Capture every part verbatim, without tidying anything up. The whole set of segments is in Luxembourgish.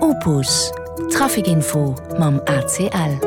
Opus Trafikinfo mam A C L.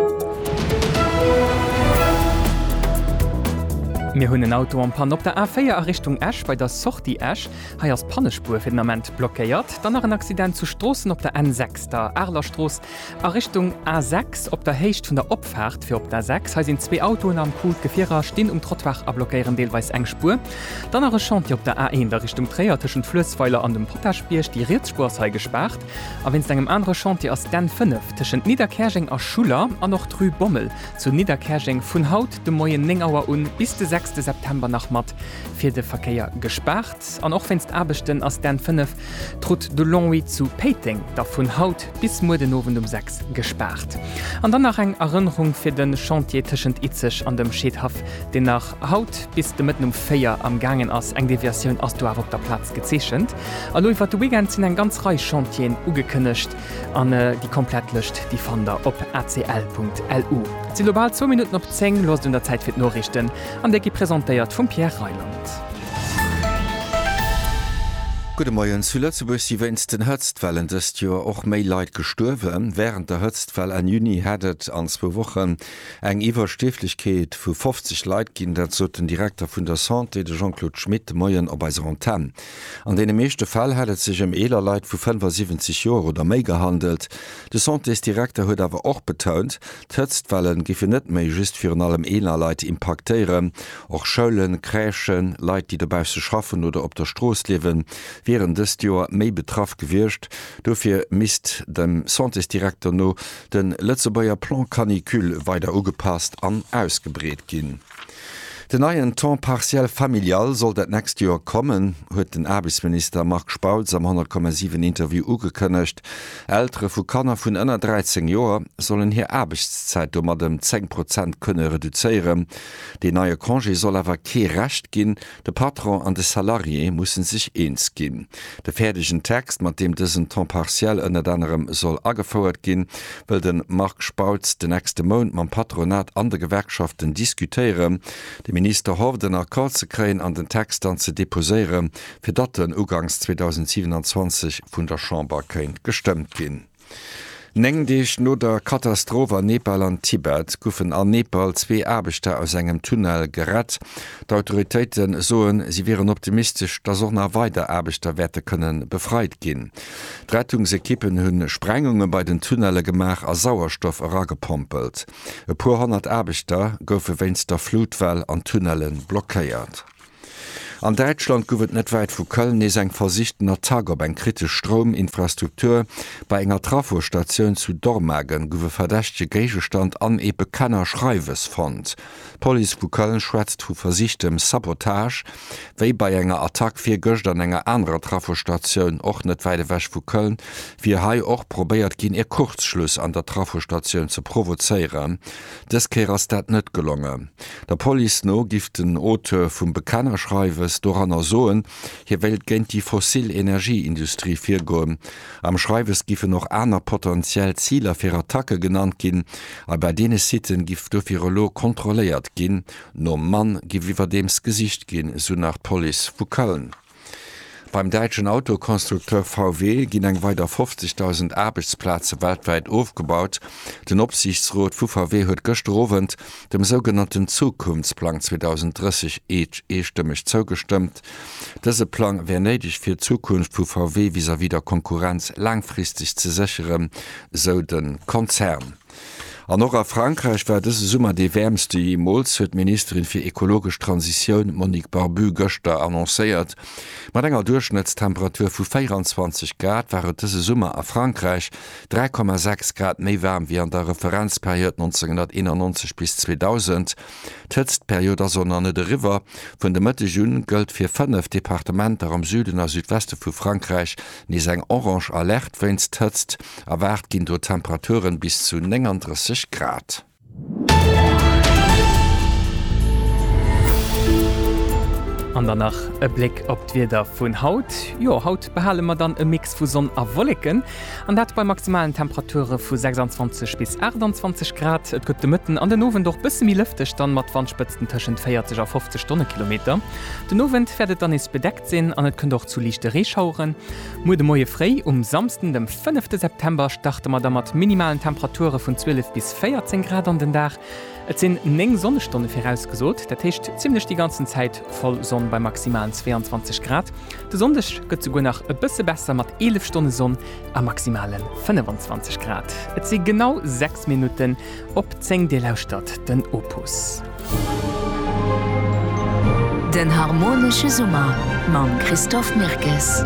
Wir hunn ein Auto am Pan op der A vier a Richtung Esch bei der Sorti Esch ha als Pannespur fir den Moment blockéiert, dann nach ein Accident zu Strossen op der N sechs der Erlerstross a Richtung A sechs op der Heicht vun der Opfahrt fir op der sechs ha sind zwei Autoen am Kult Gefierer stehen um Trottwach a blockieren deelweis eng Spur. Dann nach Chantier op der A eins der Richtung Träiertschen Flüssweiler an dem Potterspierch die Reetspur sei gesperrt, a wenns engem andere Chantier ass den fünf tschen Niederkerching a Schuler an noch drü Bommel zu Niederkerching vun Haut de moien Ningauer un bis de sechsten September nach mat fir de Verkeier gesperrt. An och wennst Abechten ass den fünf trut de Longwy zu Peting, da vun Haut bis mo den Nowen um sechs gesperrt. An dann nach eng Erinnerung fir den Chantier tschent Itzech an dem Schädhaf, den nach Haut bis de mitten um Féier am Gangen ass eng Deviation ass du a op der Platz gezeechchent. Allo wat du Wigent sinn eng ganz Reich Chantien ugekënnecht an äh, die komplett löscht die Fander op a c l punkt l u. Zi global zwei Minuten op zehn los in der Zeit fir Norrichten an der präsentiert vum Pierre Reiland. Gute Morgen zu Lützeburg, sie wennst den Hötztwellen des Jahr auch mehr Leute gestorben. Während der Hötztwelle an Juni hattet an zwei Wochen eng Überstiftlichkeit für fünfzig Leute gehen, dazu den Direktor von der Santé, de Jean-Claude Schmidt, Moyen auf unserer Antenne. An den meisten Fall hat es sich um eler Leute für fünfundsiebzig Jahre oder mehr gehandelt. Der Santé-Direktor hat aber auch betont, die Hötztwellen gehen nicht mehr just für allem eler Leute impactieren. Auch Schulen, Krächen, Leute, die dabei zu schaffen oder auf der Straße leben, während des Jahr méi betraff gewircht, dofir misst dem Santé-Direktor no den Lützeburger Plan Canicule weiter ugepasst an ausgebreet ginn. Den neuen Temps partiell familial soll dat nächst Jahr kommen, huet den Arbeitsminister Marc Spautz am hundert Komma sieben Interview ugekënnecht. Ältere vu Kanner vun ënner dreizehn Joer sollen hier Arbeitszeit um dem zehn Prozent kënne reduzéieren. De neue Congé soll awer ke recht ginn, de Patron an de Salarié mussssen sich eens ginn. De fertigen Text, mat dem dëssen Temps partiell ënner anderem soll agefauerert ginn, will den Marc Spautz den nächste Monat mam Patronat an de Gewerkschaften diskutieren. De Minister hofft den Akkord ze kréien an den Text an ze deposéieren, fir dat den Ugangs zweitausendsiebenundzwanzig vun der Chamber kéint gestemmt ginn. Neng Dich no der Katastrophe an Nepal an Tibet goufen an Nepal zwee Arbechter aus engem Tunnel gerett. D'Autoritéiten soen, sie wären optimistisch, dat auch nach weiter Arbechter wette kënnen befreit ginn. Rettungsekippen hunn Sprengungen bei den Tunnelle gemach a Sauerstoff ragepompelt. E puer hundert Arbechter goufe wennst der Flutwell an Tunnelen blockéiert. An Deutschland gowet net weit vu Köln is eng versichtener Tag op eng kritisch Strominfrastruktur bei enger Trafostation zu Dormagen gowe verdächte Gegestand an e bekanner Schreiwes fand. Poli vu Köln schwätzt vu versichtem Sabotage, wéi bei enger Attack fir Göcht an enger anderer Trafostation och net weide wäch vu Köln, wie hai och probéiert ginn e Kurzschluss an der Trafostation zu provozeieren. Des keer ass dat net gelungen. Der Poli no gift den Autor vum bekanner Schreiwes Doranner soen, hier Welt gent die Fossilenergieindustrie fir goen. Am Schreiwes gife noch aner potenziell Zieler fir Attacke genannt ginn, a bei dene Sitten gift do Virolo kontroléiert ginn, no Mann giwiwer dems Gesicht ginn, so nach Poli vu Köln. Beim deutschen Autokonstrukteur V W ginn eng weiter fünfzigtausend Arbeitsplätze weltweit aufgebaut. Den Opsichtsrat vu V W huet gestrowend dem sogenannten Zukunftsplan zweitausenddreißig einstimmig zugestimmt. Dese Plan wär nötig fir Zukunft vu V W vis-à-vis der Konkurrenz langfristig zu sicheren, so den Konzern. An noch a Frankreich war dese Summer de wärmste jemals, huet Ministerin fir ekologisch Transition Monique Barbu Göster annoncéiert. Mat enger Durchschnittstemperatur vu vierundzwanzig Grad war dese Summer a Frankreich drei Komma sechs Grad méi wärm wie an der Referenzperiode neunzehnhunderteinundneunzig bis zweitausend. D'Hëtztperiode sonne de River vun de Mitte Juni gëlt fir fünf Departementer am Süden a Südweste vu Frankreich nies eng Orange Alert wenn's hëtzt, erwart ginn do Temperaturen bis zu neununddreißig Grad. An danach e Blick op d'Wieder vun Haut. Jo Haut behalen wir dann e Mix vu Sonn a Wolken. An dat bei maximalen Temperature vu sechsundzwanzig bis achtundzwanzig Grad. Et gëtt de Mëtten an den Owen doch bësse mi lüftech dann mat Wandspitzen tëschen vierzig a fünfzig Stundenkilometer. Den Owen werdet dann is bedeckt sinn, an et kën doch zu lichte Reschauren. Mo de Moie frei um samsten dem fünften September starte man da mat minimalen Temperature vun zwölf bis vierzehn Grad an den Dach. Et sinn neng Sonnestunde vorausgesot, dat hecht ziemlich die ganzen Zeit voll Sonne bei maximalen zweiundzwanzig Grad. De Sonnech gëtt sogar nach e bësse besser mat elf Stunden Sonne a maximalen fünfundzwanzig Grad. Et si genau sechs Minuten op zehn de Lausstadt den Opus. Den harmonische Summer mam Christoph Mirkes.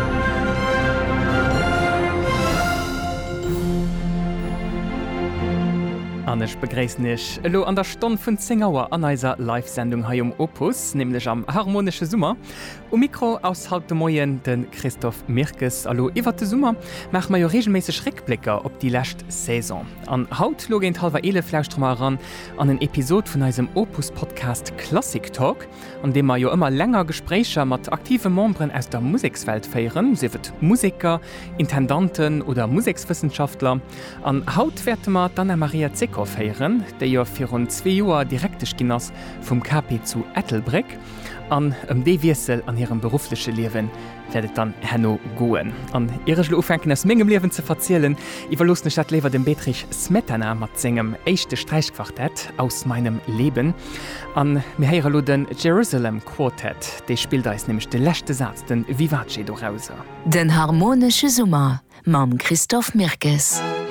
Anech begréisnech lo an der Stonn vun Zingauer an eiser Live-Sendung hai um Opus, nämlich am harmonische Summer. O Mikro aus haut de Moien den Christoph Mirkes. Allo iwwer de Summer mach ma jo regelmäßig Rückblicker op die lächt Saison. An Haut logent halwer ele Flausstrommer ran an den Episode vun eisem Opus-Podcast Classic Talk, an dem ma jo immer länger Gesprächer mat aktive Membren aus der Musikswelt feieren, sewet Musiker, Intendanten oder Musikswissenschaftler. An Haut werte mat dann Maria Zicker feieren, déi jo fir rund zwei Joer direktech ginnners vum K P zu Ettelbreck. An ëm déi Wiesel an hirem berufliche Lewen werdet dann henno goen. An Irech Ofenken ass mégem Lewen ze verzielen, iwwer losne Stadtlewer dem Betrich Smetana mat zinggem éichte Streichquartett aus meinem Leben. An mir heiere lo den Jerusalem Quartet, déi spielt eis nämlich de lächte Satz den Vivace do Rauser. Den harmonische Summer mam Christoph Mirkes.